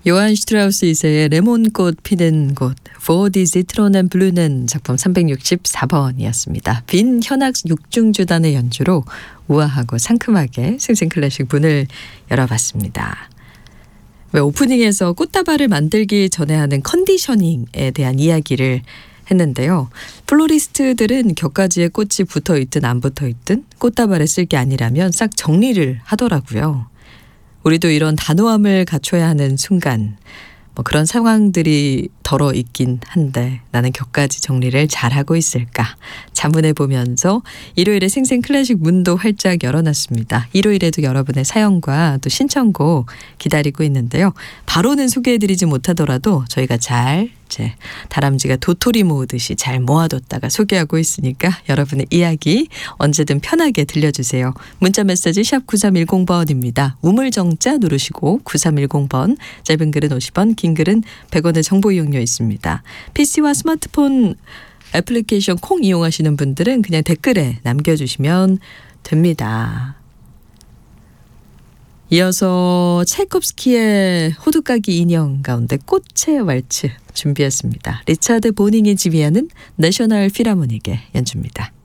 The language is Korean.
요한 슈트라우스 2세의 레몬꽃 피는 곳 For die Zitronen blühen 작품 364번이었습니다. 빈 현악 육중주단의 연주로 우아하고 상큼하게 생생클래식 문을 열어봤습니다. 왜 오프닝에서 꽃다발을 만들기 전에 하는 컨디셔닝에 대한 이야기를 했는데요. 플로리스트들은 곁가지에 꽃이 붙어있든 안 붙어있든 꽃다발에 쓸 게 아니라면 싹 정리를 하더라고요. 우리도 이런 단호함을 갖춰야 하는 순간 그런 상황들이 덜어 있긴 한데 나는 곁가지 정리를 잘하고 있을까 자문해 보면서 일요일에 생생클래식 문도 활짝 열어놨습니다. 일요일에도 여러분의 사연과 또 신청곡 기다리고 있는데요. 바로는 소개해드리지 못하더라도 저희가 잘 다람쥐가 도토리 모으듯이 잘 모아뒀다가 소개하고 있으니까 여러분의 이야기 언제든 편하게 들려주세요. 문자메시지 샵 9310번입니다. 우물정자 누르시고 9310번 짧은 글은 50원 긴 글은 100원의 정보 이용료 있습니다. PC와 스마트폰 애플리케이션 콩 이용하시는 분들은 그냥 댓글에 남겨주시면 됩니다. 이어서 차이콥스키의 호두까기 인형 가운데 꽃의 왈츠 준비했습니다. 리차드 보닝이 지휘하는 내셔널 필하모닉의 연주입니다.